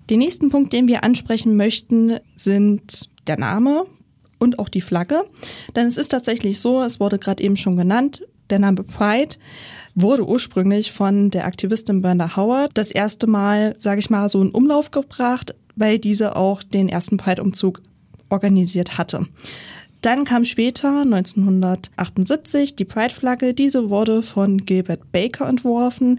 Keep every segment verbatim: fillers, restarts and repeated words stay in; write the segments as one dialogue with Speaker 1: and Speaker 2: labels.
Speaker 1: Den nächsten Punkt, den wir ansprechen möchten, sind der Name und auch die Flagge. Denn es ist tatsächlich so, es wurde gerade eben schon genannt, der Name Pride wurde ursprünglich von der Aktivistin Brenda Howard das erste Mal, sage ich mal, so in Umlauf gebracht, weil diese auch den ersten Pride-Umzug organisiert hatte. Dann kam später, neunzehnhundertachtundsiebzig, die Pride-Flagge. Diese wurde von Gilbert Baker entworfen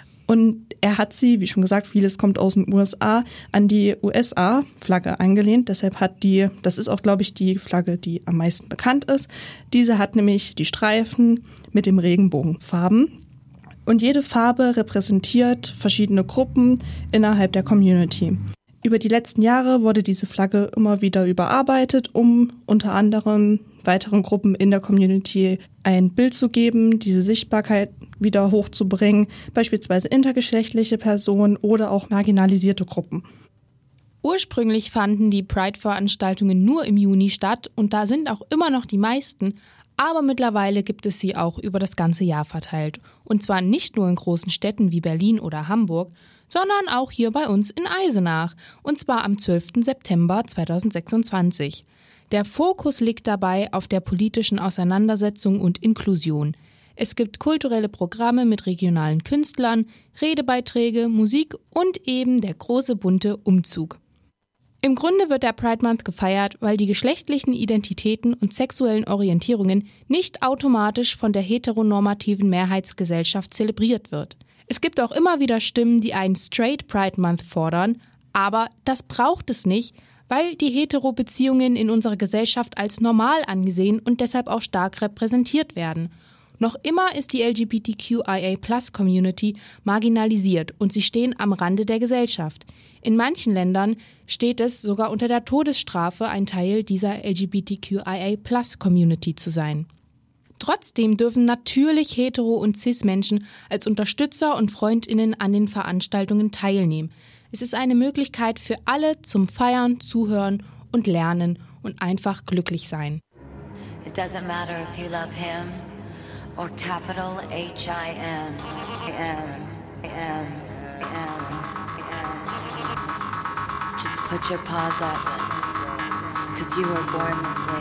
Speaker 1: und er hat sie, wie schon gesagt, vieles kommt aus den U S A, an die U S A-Flagge angelehnt. Deshalb hat die, das ist auch, glaube ich, die Flagge, die am meisten bekannt ist. Diese hat nämlich die Streifen mit dem Regenbogenfarben. Und jede Farbe repräsentiert verschiedene Gruppen innerhalb der Community. Über die letzten Jahre wurde diese Flagge immer wieder überarbeitet, um unter anderem weiteren Gruppen in der Community ein Bild zu geben, diese Sichtbarkeit wieder hochzubringen, beispielsweise intergeschlechtliche Personen oder auch marginalisierte Gruppen.
Speaker 2: Ursprünglich fanden die Pride-Veranstaltungen nur im Juni statt und da sind auch immer noch die meisten, aber mittlerweile gibt es sie auch über das ganze Jahr verteilt. Und zwar nicht nur in großen Städten wie Berlin oder Hamburg, sondern auch hier bei uns in Eisenach, und zwar am zwölften September zweitausendsechsundzwanzig. Der Fokus liegt dabei auf der politischen Auseinandersetzung und Inklusion. Es gibt kulturelle Programme mit regionalen Künstlern, Redebeiträge, Musik und eben der große bunte Umzug. Im Grunde wird der Pride Month gefeiert, weil die geschlechtlichen Identitäten und sexuellen Orientierungen nicht automatisch von der heteronormativen Mehrheitsgesellschaft zelebriert wird. Es gibt auch immer wieder Stimmen, die einen Straight Pride Month fordern, aber das braucht es nicht, weil die Hetero-Beziehungen in unserer Gesellschaft als normal angesehen und deshalb auch stark repräsentiert werden. Noch immer ist die L G B T Q I A Plus Community marginalisiert und sie stehen am Rande der Gesellschaft. In manchen Ländern steht es sogar unter der Todesstrafe, ein Teil dieser L G B T Q I A Plus Community zu sein. Trotzdem dürfen natürlich hetero- und cis-Menschen als Unterstützer und FreundInnen an den Veranstaltungen teilnehmen. Es ist eine Möglichkeit für alle zum Feiern, Zuhören und Lernen und einfach glücklich sein.
Speaker 3: It doesn't matter if you love him or capital H I M. M, M, M, M. Just put your paws up, 'cause you were born this way.